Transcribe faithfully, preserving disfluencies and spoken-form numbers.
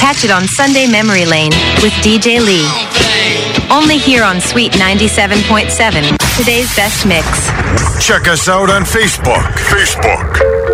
Catch it on Sunday Memory Lane with D J Lee. Only here on Sweet ninety-seven point seven, today's best mix. Check us out on Facebook. Facebook.